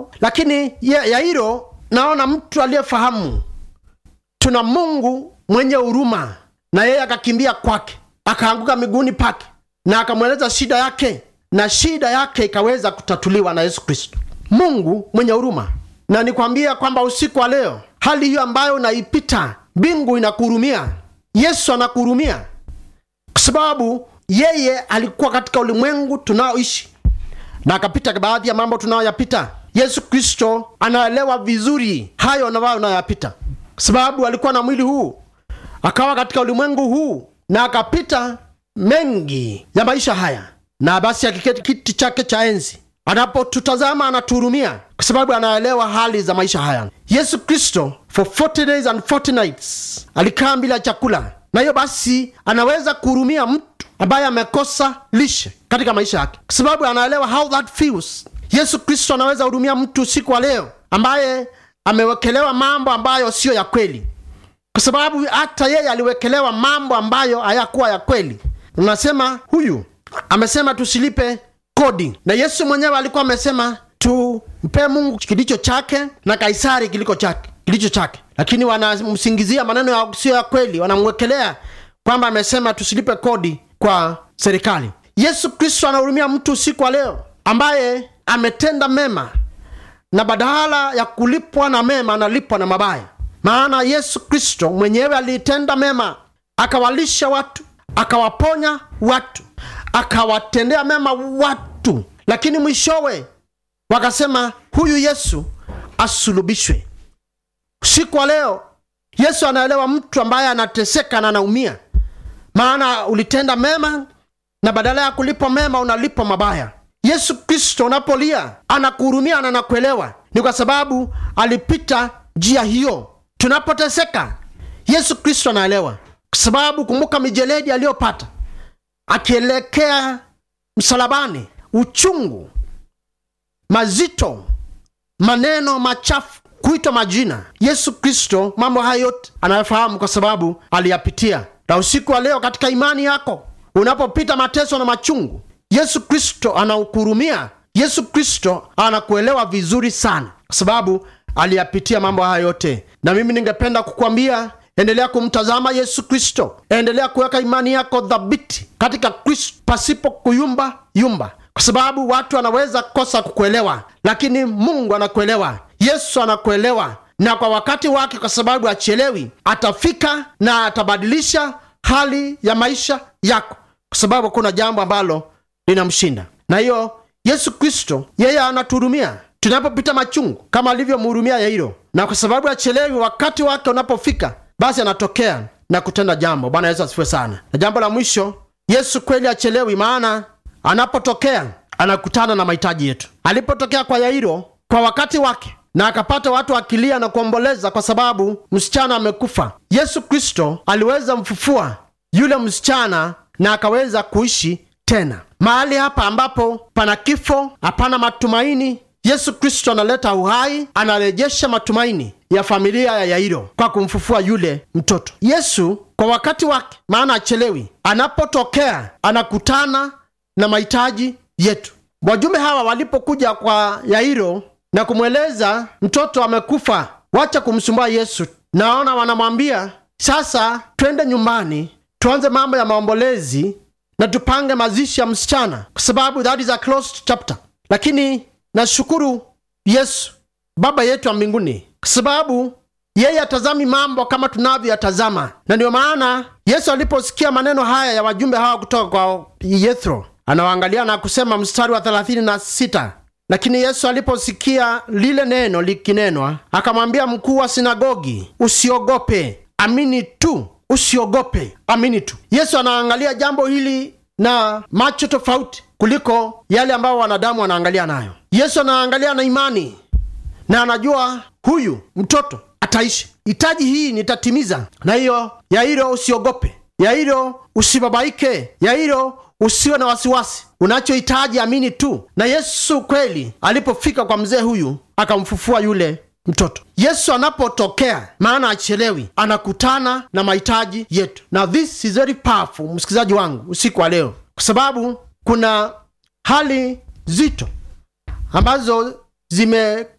lakini Yairo naona mtu aliyefahamu tuna Mungu mwenye huruma, na yeye akakimbia kwake, akaanguka miguuni pake na akamweleza shida yake, na shida yake ikaweza kutatuliwa na Yesu Kristo. Mungu mwenye huruma. Na nikwambia kwamba usiku wa leo, hali hiyo ambayo unaipita, mbingu inakuhurumia. Yesu anakuhurumia kwa sababu yeye alikuwa katika ulimwengu tunaoishi na akapita baadhi ya mambo tunayoyapita. Yesu Kristo anaelewa vizuri hayo na wao unayoyapita, kwa sababu alikuwa na mwili huu, akawa katika ulimwengu huu na akapita mengi ya maisha haya, na basi akiketi kiti chake cha enzi anapotutazama anatuhurumia kwa sababu anaelewa hali za maisha haya. Yesu Kristo for 40 days and 40 nights alikaa bila chakula, na hiyo basi anaweza kuhurumia mtu ambaye amekosa lishe katika maisha yake kwa sababu anaelewa how that feels. Yesu Kristo anaweza hurumia mtu siku wa leo ambaye amewekelewa mambo ambayo sio ya kweli, kwa sababu hata yeye aliwekelewa mambo ambayo hayakuwa ya kweli. Unasema huyu amesema tusilipe kodi, na Yesu mwenyewe alikuwa amesema tumpe Mungu kilicho chake na Kaisari kilicho chake, lakini wanamsingizia maneno ya sio ya kweli, wanamwekelea kwamba amesema tusilipe kodi kwa serikali. Yesu Kristo anahurumia mtu siku wa leo ambaye ametenda mema, na badala ya kulipwa na mema analipwa na mabaya. Maana Yesu Kristo mwenyewe alitenda mema, akawalisha watu, akawaponya watu, akawatendea mema watu, lakini mwishowe wakasema huyu Yesu asulubishwe. Siku wa leo Yesu anaelewa mtu ambaye anateseka na anaumia, maana ulitenda mema na badala ya kulipwa mema unalipwa mabaya. Yesu Kristo unapolia anakuhurumia na anakuelewa, ni kwa sababu alipita njia hiyo. Tunapoteseka Yesu Kristo anaelewa, kwa sababu kumbuka mijeledi aliyopata akielekea msalabani, uchungu, mazito, maneno machafu, kuitwa majina. Yesu Kristo mambo hayo yote anayafahamu kwa sababu aliyapitia. Na usiku wa leo katika imani yako unapopita mateso na machungu, Yesu Kristo anakuhurumia. Yesu Kristo anakuelewa vizuri sana kwa sababu aliyapitia mambo hayo yote. Na mimi ningependa kukuambia, endelea kumtazama Yesu Kristo, endelea kuweka imani yako dhabiti katika Kristo pasipo kuyumba, kwa sababu watu wanaweza kosa kukuelewa, lakini Mungu anakuelewa. Yesu anakuelewa, na kwa wakati wake, kwa sababu achelewi, atafika na atabadilisha hali ya maisha yako, kwa sababu kuna jambo ambalo linamshinda. Na hiyo Yesu Kristo yeye anatuhurumia tunapopita machungu kama alivyomhurumia Yairo, na kwa sababu achelewi, wakati wake unapofika basi anatokea na kutenda jambo. Bwana Yesu asifiwe sana. Na jambo la mwisho, Yesu kweli achelewi, maana anapotokea anakutana na mahitaji yetu. Alipotokea kwa Yairo kwa wakati wake na akapata watu akilia na kuomboleza kwa sababu msichana amekufa, Yesu Kristo aliweza mfufua yule msichana na akaweza kuishi tena. Mahali hapa ambapo pana kifo, hapana matumaini, Yesu Kristo analeta uhai, anarejesha matumaini ya familia ya Yairo kwa kumfufua yule mtoto. Yesu kwa wakati wake, maana achelewi, anapotokea anakutana na mahitaji yetu. Wajumbe hawa walipokuja kwa Yairo na kumweleza mtoto amekufa, wacha kumsumbua Yesu, naona wanamwambia sasa twende nyumbani tuanze mambo ya maombolezi na tupange mazishi ya msichana, kwa sababu that is a closed chapter. Lakini nashukuru Yesu Baba yetu wa mbinguni, kwa sababu yeye atazami mambo kama tunavyoyatazama. Na ndio maana Yesu aliposikia maneno haya ya wajumbe hawa kutoka kwa Yethro, anawaangalia na kusema mstari wa 36, lakini Yesu aliposikia lile neno likinenwa, akamwambia mkuu wa sinagogi, usiogope, amini tu. Usiogope, amini tu. Yesu anaangalia jambo hili na macho tofauti kuliko yale ambao wanadamu wanaangalia nayo. Yesu anaangalia na imani, na anajua huyu mtoto ataishi, hitaji hii nitatimiza. Na hiyo, Yairo usiogope, Yairo usibabaike, Yairo usiwe na wasiwasi, unachohitaji amini tu. Na Yesu kweli alipofika kwa mzee huyu akamfufua yule mtoto. Yesu anapotokea, maana achelewi, anakutana na mahitaji yetu. Na this is very powerful, msikilizaji wangu, usiku wa leo, kwa sababu kuna hali zito ambazo